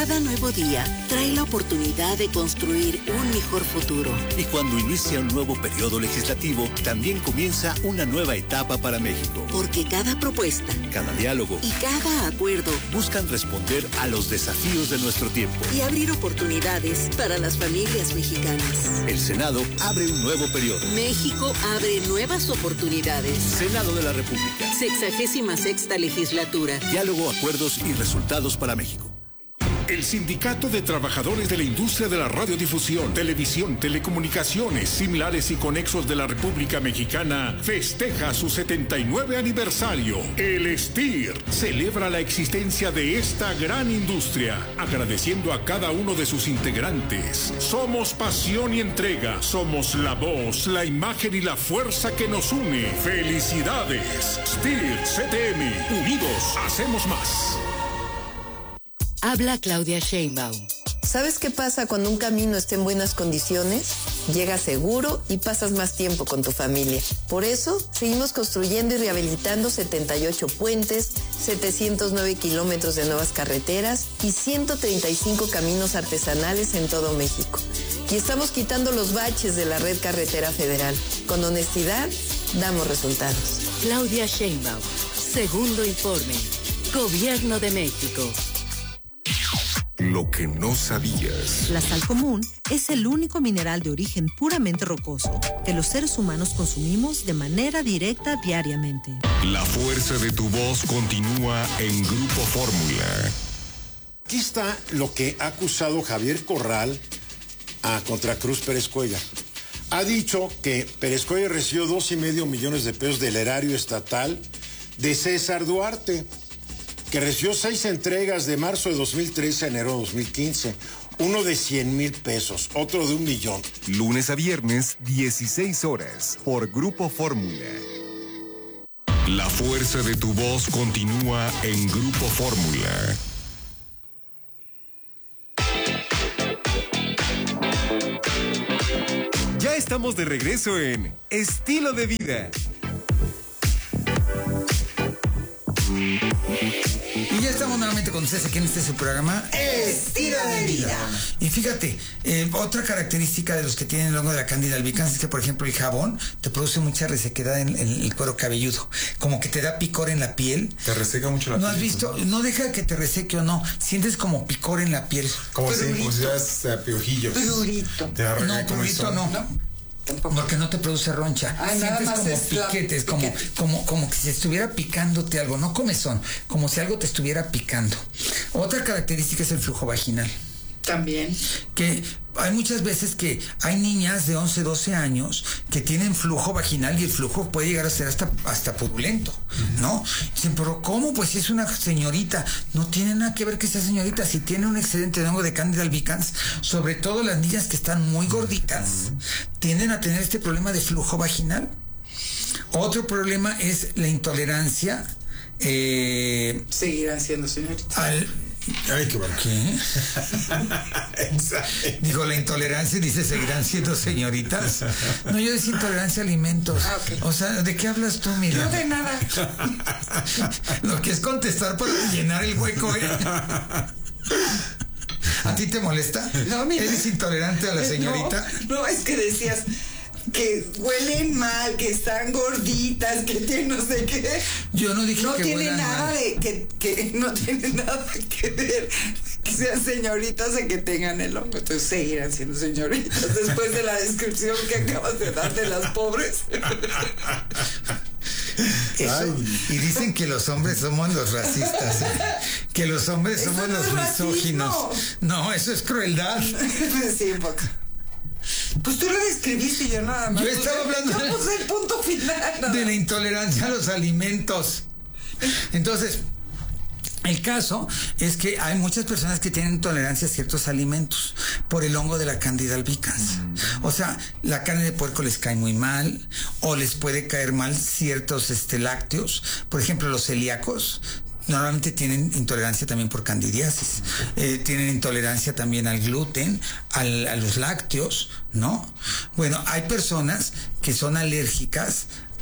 Cada nuevo día trae la oportunidad de construir un mejor futuro. Y cuando inicia un nuevo periodo legislativo, también comienza una nueva etapa para México. Porque cada propuesta, cada diálogo y cada acuerdo buscan responder a los desafíos de nuestro tiempo y abrir oportunidades para las familias mexicanas. El Senado abre un nuevo periodo. México abre nuevas oportunidades. Senado de la República. 66ª legislatura. Diálogo, acuerdos y resultados para México. El Sindicato de Trabajadores de la Industria de la Radiodifusión, Televisión, Telecomunicaciones, Similares y Conexos de la República Mexicana festeja su 79 aniversario. El STIR celebra la existencia de esta gran industria, agradeciendo a cada uno de sus integrantes. Somos pasión y entrega, somos la voz, la imagen y la fuerza que nos une. ¡Felicidades! STIR CTM, unidos hacemos más. Habla Claudia Sheinbaum. ¿Sabes qué pasa cuando un camino está en buenas condiciones? Llegas seguro y pasas más tiempo con tu familia. Por eso, seguimos construyendo y rehabilitando 78 puentes, 709 kilómetros de nuevas carreteras y 135 caminos artesanales en todo México. Y estamos quitando los baches de la red carretera federal. Con honestidad, damos resultados. Claudia Sheinbaum. Segundo informe. Gobierno de México. Lo que no sabías. La sal común es el único mineral de origen puramente rocoso que los seres humanos consumimos de manera directa diariamente. La fuerza de tu voz continúa en Grupo Fórmula. Aquí está lo que ha acusado Javier Corral contra Cruz Pérez Cuellar. Ha dicho que Pérez Cuellar recibió 2.5 millones de pesos del erario estatal de César Duarte, que recibió 6 entregas de marzo de 2013 a enero de 2015. Uno de 100,000 pesos, otro de 1 millón. Lunes a viernes, 16 horas, por Grupo Fórmula. La fuerza de tu voz continúa en Grupo Fórmula. Ya estamos de regreso en Estilo de Vida. Y ya estamos nuevamente con ustedes aquí en este su programa Estilo de Vida. Y fíjate, otra característica de los que tienen el hongo de la Candida albicans es que, por ejemplo, el jabón te produce mucha resequedad en el cuero cabelludo, como que te da picor en la piel. Te reseca mucho la piel. ¿No has visto? No deja que te reseque o no, sientes como picor en la piel. Como si pusieras piojillos. Prurito. No, prurito no. Porque no te produce roncha. Ay, sientes nada más como es piquetes, como que si estuviera picándote algo, no comezón, como si algo te estuviera picando. Otra característica es el flujo vaginal. También. Que hay muchas veces que hay niñas de 11, 12 años que tienen flujo vaginal y el flujo puede llegar a ser hasta purulento, ¿no? Dicen, pero ¿cómo? Pues si es una señorita. No tiene nada que ver que sea señorita. Si tiene un excedente de hongo de Candida albicans, sobre todo las niñas que están muy gorditas, tienden a tener este problema de flujo vaginal. Otro problema es la intolerancia. Seguirán siendo señoritas. Ay, qué bueno. ¿Qué? Digo, la intolerancia, dice, seguirán siendo señoritas. No, yo decía intolerancia a alimentos. Okay. O sea, ¿de qué hablas tú, mira? No, de nada. Lo que es contestar para llenar el hueco, ¿eh? ¿A ti te molesta? No, mira. ¿Eres intolerante a la señorita? No, es que decías que huelen mal, que están gorditas, que tienen no sé qué. Yo no dije no que tiene huelan nada mal. que no tiene nada que ver que sean señoritas o que tengan el hongo. Entonces seguirán siendo señoritas después de la descripción que acabas de dar de las pobres. Y dicen que los hombres somos los racistas, que los hombres somos los misóginos. No, eso es crueldad. Sí, un poco. Pues tú lo describiste y yo nada más. Yo estaba hablando yo puse el punto final. De la intolerancia a los alimentos. Entonces, el caso es que hay muchas personas que tienen intolerancia a ciertos alimentos por el hongo de la Candida albicans. O sea, la carne de puerco les cae muy mal, o les puede caer mal ciertos lácteos. Por ejemplo, los celíacos normalmente tienen intolerancia también por candidiasis. Tienen intolerancia también al gluten, a los lácteos, ¿no? Bueno, hay personas que son alérgicas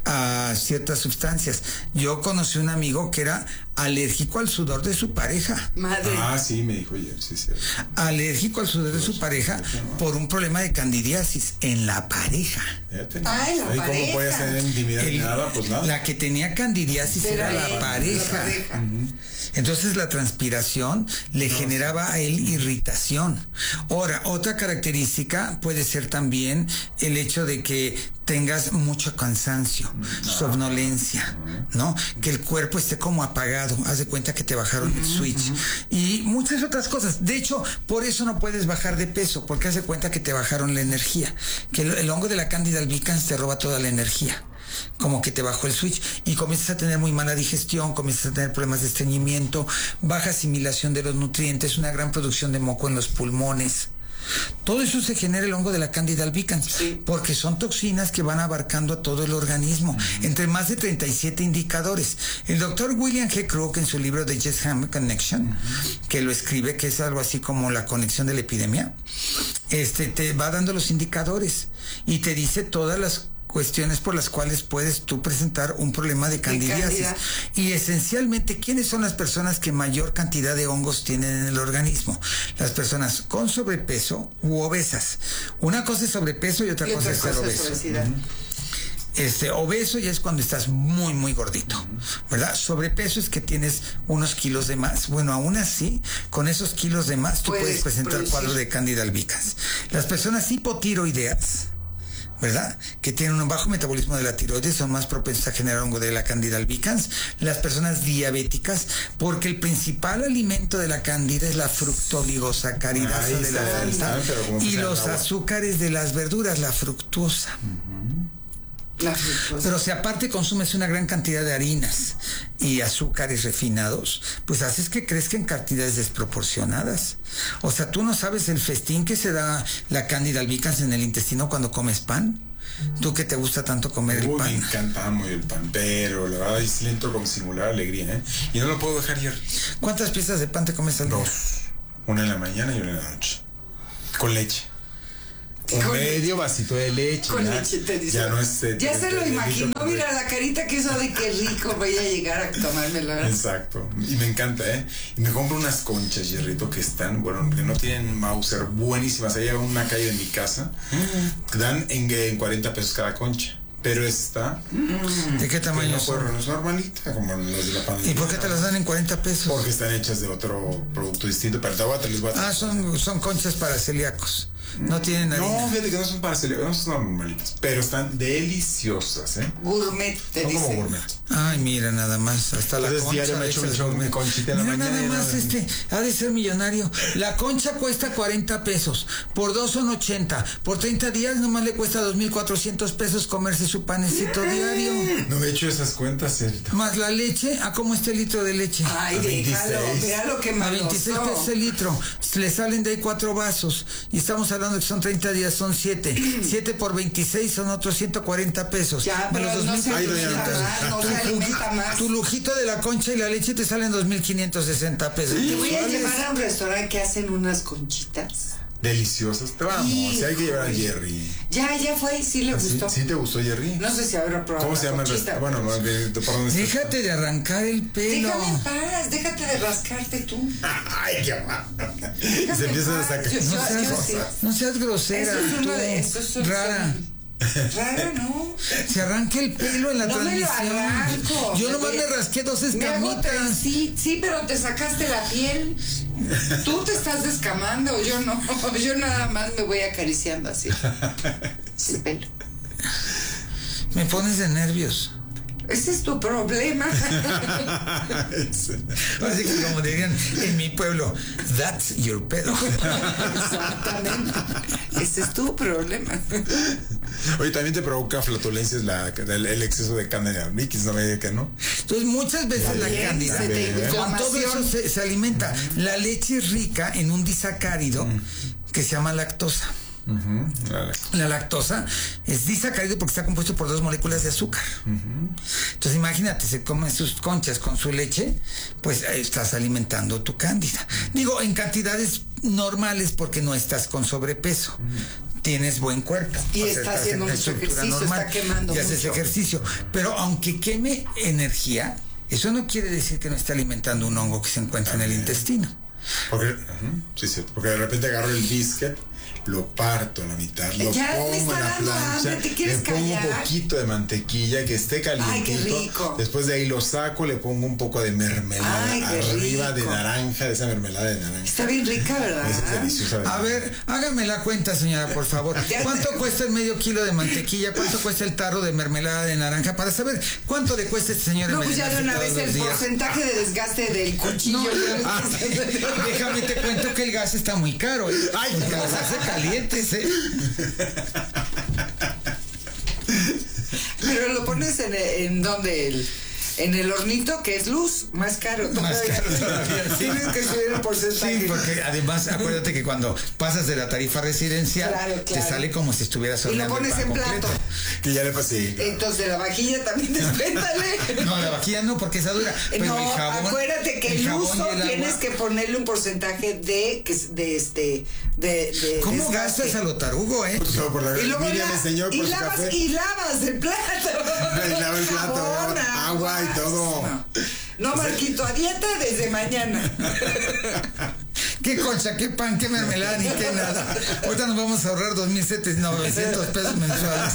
a ciertas sustancias. Yo conocí un amigo que era alérgico al sudor de su pareja. Madre. Ah, sí, me dijo ayer, sí, sí. Alérgico al sudor de su pareja por un problema de candidiasis en la pareja. Ay, la pareja. ¿Cómo puede ser intimidad? Nada, pues nada. La que tenía candidiasis era la pareja. Entonces la transpiración le generaba a él irritación. Ahora, otra característica puede ser también el hecho de que tengas mucho cansancio, somnolencia, ¿no? Que el cuerpo esté como apagado, haz de cuenta que te bajaron el switch y muchas otras cosas. De hecho, por eso no puedes bajar de peso, porque haz de cuenta que te bajaron la energía, que el hongo de la Candida albicans te roba toda la energía, como que te bajó el switch y comienzas a tener muy mala digestión, comienzas a tener problemas de estreñimiento, baja asimilación de los nutrientes, una gran producción de moco en los pulmones. Todo eso se genera el hongo de la Candida albicans, porque son toxinas que van abarcando a todo el organismo, entre más de 37 indicadores. El doctor William G. Crook, en su libro The Just Ham Connection, que lo escribe, que es algo así como la conexión de la epidemia, te va dando los indicadores y te dice todas las cuestiones por las cuales puedes tú presentar un problema de candidiasis. Y esencialmente, ¿quiénes son las personas que mayor cantidad de hongos tienen en el organismo? Las personas con sobrepeso u obesas. Una cosa es sobrepeso y otra cosa es ser obeso. Obeso ya es cuando estás muy, muy gordito, ¿verdad? Sobrepeso es que tienes unos kilos de más. Bueno, aún así, con esos kilos de más, tú puedes presentar cuadro de Candida albicans. Las personas hipotiroideas, ¿verdad? Que tienen un bajo metabolismo de la tiroides, son más propensos a generar hongo de la Candida albicans. Las personas diabéticas, porque el principal alimento de la Candida es la fructooligosacáridasa de la fruta y los azúcares de las verduras, la fructosa. Pero si aparte consumes una gran cantidad de harinas y azúcares refinados, pues haces que crezca en cantidades desproporcionadas. O sea, tú no sabes el festín que se da la Candida albicans en el intestino cuando comes pan. ¿Tú que te gusta tanto comer el pan? Me encanta muy el pan, pero la verdad es lento con singular alegría, ¿eh? Y no lo puedo dejar ir. ¿Cuántas piezas de pan te comes al día? 2. Una en la mañana y una en la noche. Con leche. Un medio vasito de leche. Con leche, te dice. Ya no es. Ya se lo imaginó, mira la carita que hizo de qué rico voy a llegar a tomármelo. Exacto. Y me encanta, ¿eh? Y me compro unas conchas, Jerrito, que están, bueno, que no tienen Mauser, buenísimas. Hay una calle de mi casa. Dan en 40 pesos cada concha. Pero esta. ¿De qué tamaño son? No es normalita, como los de la pandemia. ¿Y por qué te las dan en 40 pesos? Porque están hechas de otro producto distinto. Pero te les voy a son conchas para celíacos. No tienen harina. No, fíjate que no son para celíacos, no son normalitas. Pero están deliciosas, ¿eh? Gourmet, te son dice. Como gourmet. Ay, mira, nada más. Hasta la concha. Diario me he hecho un conchita en la mañana. Nada más, ha de ser millonario. La concha cuesta 40 pesos. Por 2 son 80. Por 30 días nomás le cuesta 2,400 pesos comerse su panecito diario. No me he hecho esas cuentas, ¿cierto? Más la leche. ¿A cómo está el litro de leche? Ay, déjalo. Vea lo que a 26 pesos el litro. Le salen de ahí 4 vasos. Y estamos hablando que son 30 días, son 7. 7 por 26 son otros 140 pesos. Ya, pero no se alimenta más. Tu lujito de la concha y la leche te salen 2,560 pesos. Te voy a llevar a un restaurante que hacen unas conchitas deliciosas. Te vamos, si hay que llevar a Jerry. Ya fue, sí le gustó. ¿Sí te gustó, Jerry? No sé si habrá probado. ¿Cómo se llama el restaurante? Bueno, déjate de arrancar el pelo. Déjame en paz, déjate de rascarte tú. Ay, qué mal. Se empiezan a sacar. No seas grosera. Eso es rara. Raro, ¿no? Se arranca el pelo en la transmisión. Me lo arranco. Yo nomás me rasqué 2 escamitas. Sí, pero te sacaste la piel. Tú te estás descamando, yo no. Yo nada más me voy acariciando así. Sin pelo. Me pones de nervios. Ese es tu problema. Así que como dirían en mi pueblo, that's your pedo. Exactamente. Ese es tu problema. Oye, también te provoca flatulencias el exceso de Candida albicans, no me digas que no. Entonces muchas veces la Candida con todo eso se alimenta. La leche es rica en un disacárido que se llama lactosa. La lactosa es disacárido porque está compuesto por 2 moléculas de azúcar. Entonces imagínate, se comen sus conchas con su leche, pues estás alimentando tu cándida. Digo, en cantidades normales porque no estás con sobrepeso. tienes buen cuerpo. Y está haciendo mucho ejercicio, normal, está quemando mucho. Y haces ejercicio. Pero aunque queme energía, eso no quiere decir que no esté alimentando un hongo que se encuentra en el intestino. Porque, porque de repente agarro el biscuit, lo parto en la mitad, lo pongo en la plancha, le pongo un poquito de mantequilla que esté calientito, después de ahí lo saco, le pongo un poco de mermelada arriba de naranja, de esa mermelada de naranja. Está bien rica, ¿verdad? Es deliciosa. A ver, hágame la cuenta, señora, por favor. ¿Cuánto cuesta el medio kilo de mantequilla? ¿Cuánto cuesta el tarro de mermelada de naranja? Para saber cuánto le cuesta este señor. No, pues ya de una vez el porcentaje de desgaste del cuchillo. Déjame te cuento que el gas está muy caro. Ay, porque las hace calientes, Pero lo pones en donde en el hornito, que es luz, más caro. Más caro todavía, sí. Tienes que subir el porcentaje. Sí, porque además acuérdate que cuando pasas de la tarifa residencial, te sale como si estuvieras horneando. Y lo pones en plato. Que ya le pasé. Entonces la vajilla también despéntale. No, la vajilla no, porque esa dura. Pero no, el jabón, acuérdate que el uso tienes que ponerle un porcentaje de ¿Cómo gastas a lo tarugo, Pues no, por la y luego Miriam me enseñó por su café. Y lavas el plato. Y lava el plato, agua y todo. No, Marquito, a dieta desde mañana. Qué concha, qué pan, qué mermelada, ni qué nada. Ahorita nos vamos a ahorrar 2,900 pesos mensuales.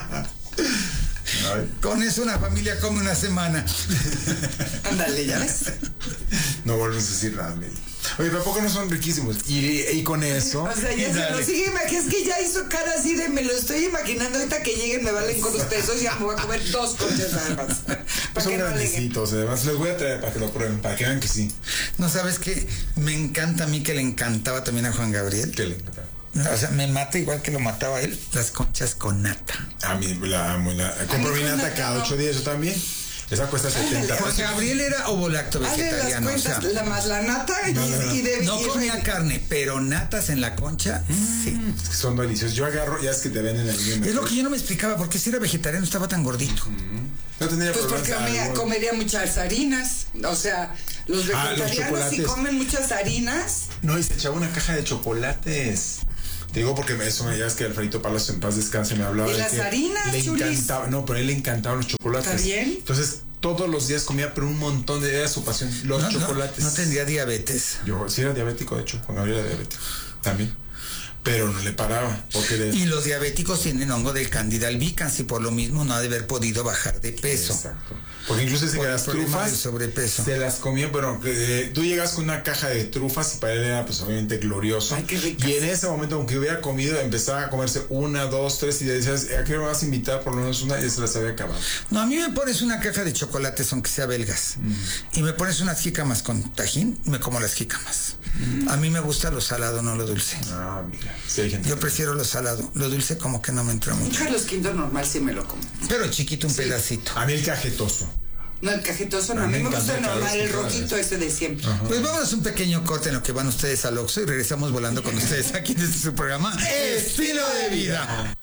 Ay. Con eso una familia come una semana. Ándale, ya ves. No volvemos a decir nada, Miri. Oye, pero ¿a poco no son riquísimos? Y con eso... O sea, ya se lo sigue, es que ya hizo cara así de me lo estoy imaginando, ahorita que lleguen me valen con los pesos, ya me voy a comer 2 conchas nada más. Son grandecitos, además les voy a traer para que lo prueben, para que vean que sí. No, ¿sabes qué? Me encanta a mí, que le encantaba también a Juan Gabriel. ¿Qué le encantaba? O sea, me mata igual que lo mataba él, las conchas con nata. A mí la amo, compro mi nata cada 8 días, yo también. Esa cuesta 70 pesos. Juan Gabriel era ovolacto vegetariano. Cuentas, o sea, más la nata no comía carne, pero natas en la concha, sí. Son deliciosos. Yo agarro, ya es que te venden el Es lo que yo no me explicaba, ¿por qué si era vegetariano estaba tan gordito? No tendría pues porque comería muchas harinas. O sea, los vegetarianos si comen muchas harinas. No, y se echaba una caja de chocolates. Te digo porque eso ya es que Alfredito Palos en paz descanse me hablaba de las harinas, le encantaba, no, pero a él le encantaban los chocolates. ¿Está bien? Entonces todos los días comía, pero un montón de era su pasión, los chocolates. No tendría diabetes. Yo sí era diabético, de hecho, cuando era diabético también. Pero no le paraba. Y los diabéticos tienen hongo del Candida albicans y por lo mismo no ha de haber podido bajar de peso. Exacto. Porque incluso si las trufas sobrepeso. se las comía, pero tú llegas con una caja de trufas y para él era pues obviamente glorioso. Ay, qué ricas. Y en ese momento, aunque hubiera comido, empezaba a comerse 1, 2, 3 y decías, ¿a qué me vas a invitar? Por lo menos una, y se las había acabado. No, a mí me pones una caja de chocolates, aunque sea belgas, y me pones unas jícamas con tajín, me como las jícamas. A mí me gusta lo salado, no lo dulce. Ah, mira. Sí, hay gente. Yo prefiero lo salado. Lo dulce como que no me entra mucho. Carlos Quinto normal sí me lo como. Pero chiquito, un pedacito. A mí el cajetoso. No, el cajetoso no. A mí me gusta el normal, el rojito ese de siempre. Ajá. Pues vámonos un pequeño corte en lo que van ustedes al Oxxo y regresamos volando con ustedes aquí en su programa Estilo de Vida.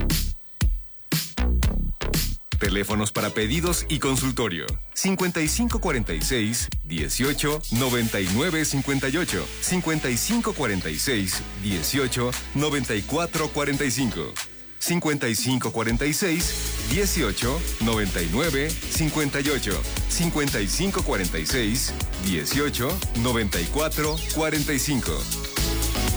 Teléfonos para pedidos y consultorio. 5546-18-9958. 5546-18-9445. 5546-18-9958. 5546-18-9445.